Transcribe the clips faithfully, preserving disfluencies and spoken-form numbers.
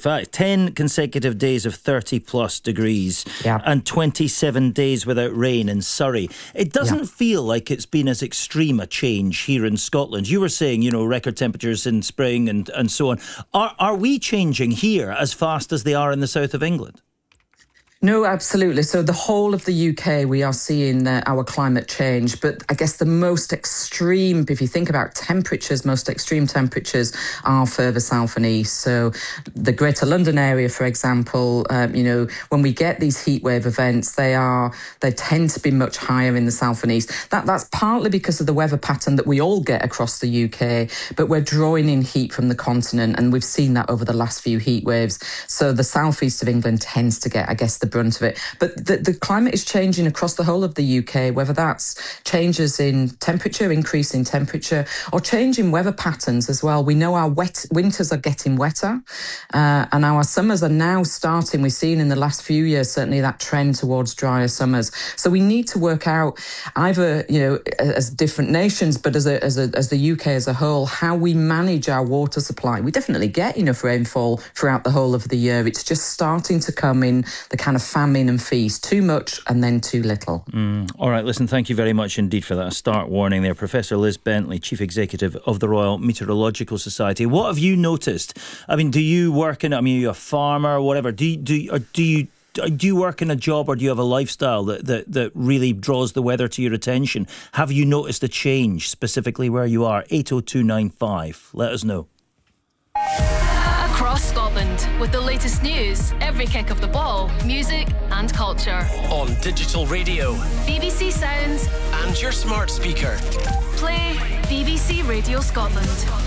fact, ten consecutive days of thirty plus degrees yeah. and twenty-seven days without rain in Surrey. It doesn't yeah. feel like it's been as extreme a change here in Scotland. You were saying, you know, record temperatures in spring and, and so on. Are, are we changing here as fast as they are in the south of England? No, absolutely. So the whole of the U K, we are seeing uh, our climate change. But I guess the most extreme, if you think about temperatures, most extreme temperatures are further south and east. So the Greater London area, for example, um, you know, when we get these heat wave events, they are they tend to be much higher in the south and east. That that's partly because of the weather pattern that we all get across the U K. But we're drawing in heat from the continent, and we've seen that over the last few heat waves. So the southeast of England tends to get, I guess, the brunt of it. But the, the climate is changing across the whole of the U K, whether that's changes in temperature, increase in temperature, or change in weather patterns as well. We know our wet winters are getting wetter, uh, and our summers are now starting. We've seen in the last few years, certainly, that trend towards drier summers. So we need to work out either, you know, as different nations, but as a, as a, as the U K as a whole, how we manage our water supply. We definitely get enough rainfall throughout the whole of the year. It's just starting to come in the kind of famine and feast, too much and then too little. Mm. All right, listen, thank you very much indeed for that. A start warning there. Professor Liz Bentley, Chief Executive of the Royal Meteorological Society. What have you noticed? I mean, do you work in, I mean, are you a farmer or whatever? Do you, do you, or do you Do you work in a job, or do you have a lifestyle that, that, that really draws the weather to your attention? Have you noticed a change specifically where you are? eight oh two nine five. Let us know. Across Scotland, with the latest news, every kick of the ball, music and culture. On digital radio, B B C Sounds, and your smart speaker. Play B B C Radio Scotland.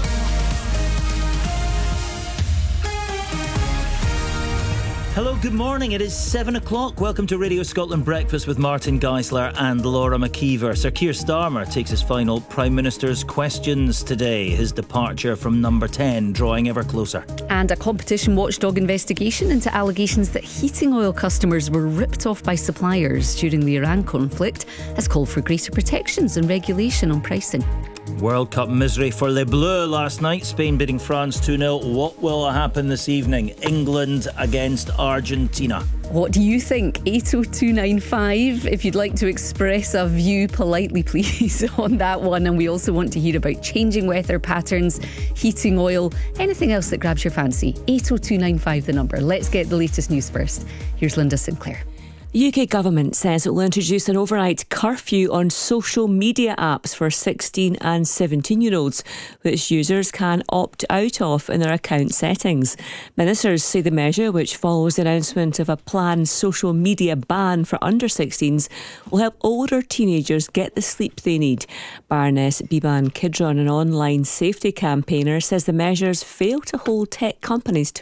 Hello, good morning. It is seven o'clock. Welcome to Radio Scotland Breakfast with Martin Geisler and Laura McKeever. Sir Keir Starmer takes his final Prime Minister's questions today. His departure from number ten drawing ever closer. And a competition watchdog investigation into allegations that heating oil customers were ripped off by suppliers during the Iran conflict has called for greater protections and regulation on pricing. World Cup misery for Les Bleus last night. Spain beating France two nil. What will happen this evening? England against Argentina. What do you think? eight oh two nine five. If you'd like to express a view politely, please, on that one. And we also want to hear about changing weather patterns, heating oil, anything else that grabs your fancy. eight oh two nine five the number. Let's get the latest news first. Here's Linda Sinclair. The U K government says it will introduce an overnight curfew on social media apps for sixteen and seventeen year olds, which users can opt out of in their account settings. Ministers say the measure, which follows the announcement of a planned social media ban for under sixteens, will help older teenagers get the sleep they need. Baroness Biban Kidron, an online safety campaigner, says the measures fail to hold tech companies to